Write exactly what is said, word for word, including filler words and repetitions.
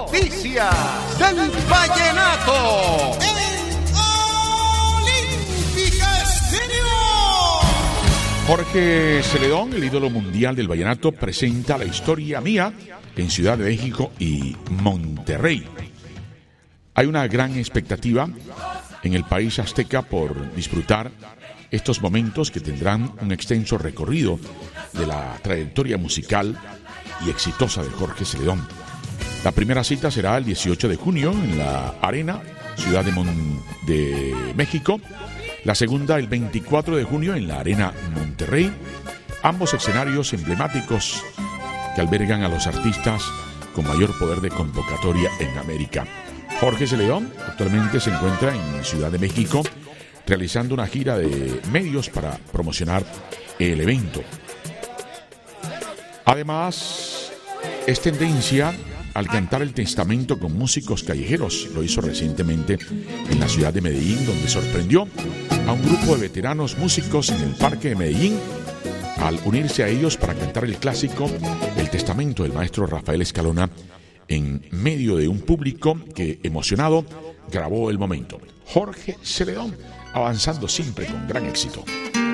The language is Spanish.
Noticias del Vallenato. Olímpica Estéreo. Jorge Celedón, el ídolo mundial del vallenato, presenta La Historia Mía en Ciudad de México y Monterrey. Hay una gran expectativa en el país azteca por disfrutar estos momentos que tendrán un extenso recorrido de la trayectoria musical y exitosa de Jorge Celedón. La primera cita será el dieciocho de junio en la Arena, Ciudad de, Mon- de México. La segunda el veinticuatro de junio en la Arena Monterrey. Ambos escenarios emblemáticos que albergan a los artistas con mayor poder de convocatoria en América. Jorge Celedón actualmente se encuentra en Ciudad de México realizando una gira de medios para promocionar el evento. Además, es tendencia al cantar el testamento con músicos callejeros. Lo hizo recientemente en la ciudad de Medellín, donde sorprendió a un grupo de veteranos músicos en el Parque de Medellín al unirse a ellos para cantar el clásico El Testamento del maestro Rafael Escalona en medio de un público que, emocionado, grabó el momento. Jorge Celedón, avanzando siempre con gran éxito.